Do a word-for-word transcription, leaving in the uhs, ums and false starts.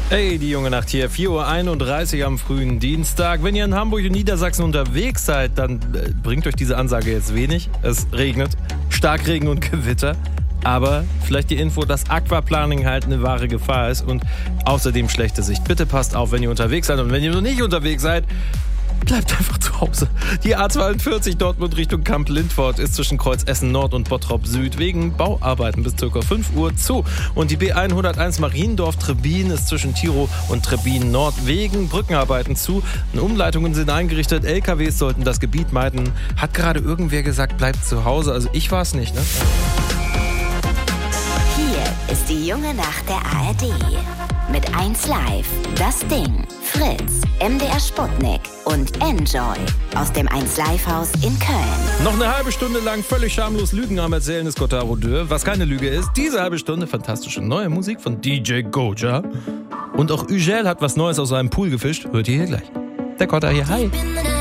Hey, die junge Nacht hier, vier Uhr einunddreißig am frühen Dienstag. Wenn ihr in Hamburg und Niedersachsen unterwegs seid, dann äh, bringt euch diese Ansage jetzt wenig. Es regnet, Starkregen und Gewitter. Aber vielleicht die Info, dass Aquaplaning halt eine wahre Gefahr ist und außerdem schlechte Sicht. Bitte passt auf, wenn ihr unterwegs seid, und wenn ihr noch nicht unterwegs seid, bleibt einfach zu Hause. Die A zweiundvierzig Dortmund Richtung Kamp-Lindfort ist zwischen Kreuz Essen Nord und Bottrop Süd wegen Bauarbeiten bis ca. fünf Uhr zu. Und die B hunderteins Mariendorf-Trebin ist zwischen Tiro und Trebin Nord wegen Brückenarbeiten zu. Umleitungen sind eingerichtet, L K Ws sollten das Gebiet meiden. Hat gerade irgendwer gesagt, bleibt zu Hause? Also ich war es nicht, ne? Hier ist die junge Nacht der A R D. Mit eins Live, Das Ding, Fritz, M D R Sputnik und Enjoy aus dem eins Live Haus in Köln. Noch eine halbe Stunde lang völlig schamlos Lügen am Erzählen ist Cotaro Dürr. Was keine Lüge ist, diese halbe Stunde fantastische neue Musik von D J Goja. Und auch Ugel hat was Neues aus seinem Pool gefischt. Hört ihr hier gleich. Der Cotta hier, hi.